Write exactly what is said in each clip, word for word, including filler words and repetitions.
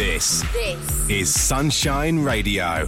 This, this is Sunshine Radio.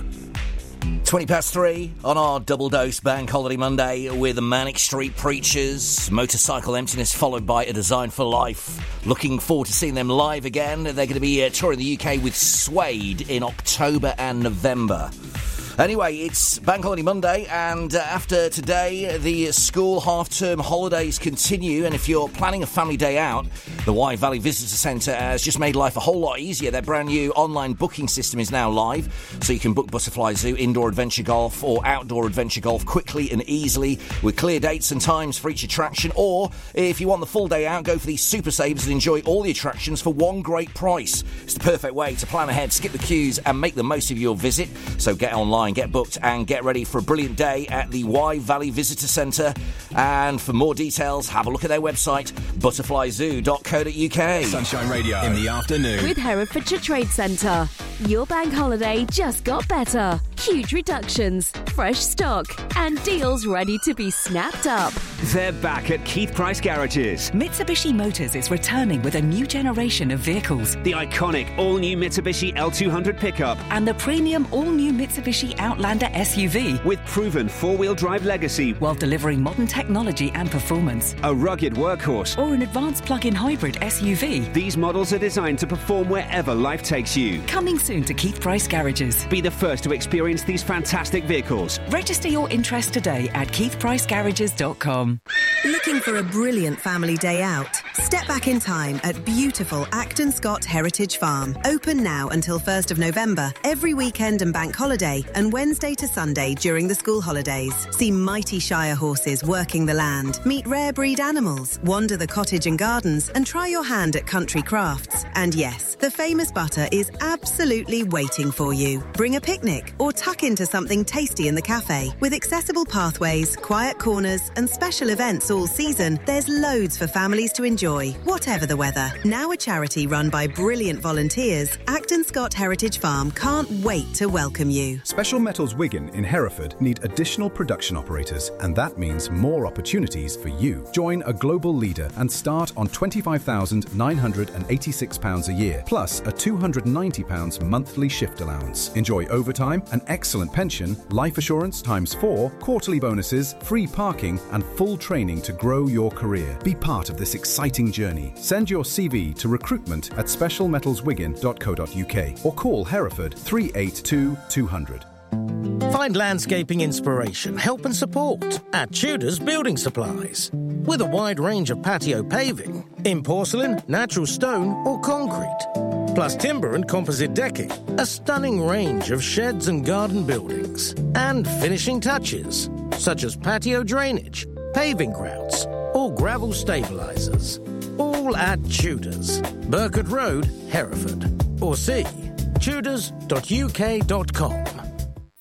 twenty past three on our double dose Bank Holiday Monday with the Manic Street Preachers, Motorcycle Emptiness, followed by A Design for Life. Looking forward to seeing them live again. They're going to be uh, touring the U K with Suede in October and November. Anyway, it's Bank Holiday Monday, and uh, after today, the school half-term holidays continue, and if you're planning a family day out, the Wye Valley Visitor Centre has just made life a whole lot easier. Their brand new online booking system is now live, so you can book Butterfly Zoo, indoor adventure golf, or outdoor adventure golf quickly and easily, with clear dates and times for each attraction, or if you want the full day out, go for these super saves and enjoy all the attractions for one great price. It's the perfect way to plan ahead, skip the queues, and make the most of your visit, so get online, get booked and get ready for a brilliant day at the Wye Valley Visitor Centre. And for more details, have a look at their website, butterfly zoo dot co dot uk. Sunshine Radio in the afternoon with Herefordshire Trade Centre. Your bank holiday just got better. Huge reductions, fresh stock, and deals ready to be snapped up. They're back at Keith Price Garages. Mitsubishi Motors is returning with a new generation of vehicles. The iconic all-new Mitsubishi L two hundred pickup. And the premium all-new Mitsubishi Outlander S U V. With proven four-wheel drive legacy. While delivering modern technology and performance. A rugged workhorse. Or an advanced plug-in hybrid S U V. These models are designed to perform wherever life takes you. Coming soon to Keith Price Garages. Be the first to experience these fantastic vehicles. Register your interest today at keith price garages dot com. Looking for a brilliant family day out? Step back in time at beautiful Acton Scott Heritage Farm. Open now until first of November, every weekend and bank holiday, and Wednesday to Sunday during the school holidays. See mighty Shire horses working the land, meet rare breed animals, wander the cottage and gardens, and try your hand at country crafts. And yes, the famous butter is absolutely waiting for you. Bring a picnic or tuck into something tasty in the cafe. With accessible pathways, quiet corners, and special events all season, there's loads for families to enjoy, whatever the weather. Now a charity run by brilliant volunteers, Acton Scott Heritage Farm can't wait to welcome you. Special Metals Wigan in Hereford need additional production operators, and that means more opportunities for you. Join a global leader and start on twenty-five thousand nine hundred eighty-six pounds a year, plus a two hundred ninety pounds monthly shift allowance. Enjoy overtime, an excellent pension, life assurance times four, quarterly bonuses, free parking, and full training to grow your career. Be part of this exciting journey. Send your C V to recruitment at special metals wigan dot co dot uk or call Hereford three eight two two hundred. Find landscaping inspiration, help and support at Tudor's Building Supplies. With a wide range of patio paving, in porcelain, natural stone or concrete. Plus timber and composite decking, a stunning range of sheds and garden buildings. And finishing touches, such as patio drainage, paving grouts or gravel stabilisers. All at Tudor's, Burkett Road, Hereford. Or see tudors dot u k dot com.